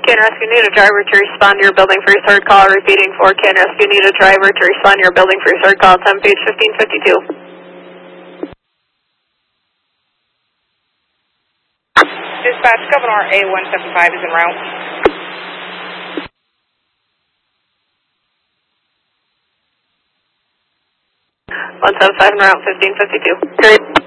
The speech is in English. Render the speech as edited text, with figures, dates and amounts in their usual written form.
Can Rescue, need a driver to respond to your building for your third call. Repeating for Can Rescue, need a driver to respond to your building for your third call. Time page 1552. Dispatch, Governor A175 is en route. 175 en route, 1552. Great.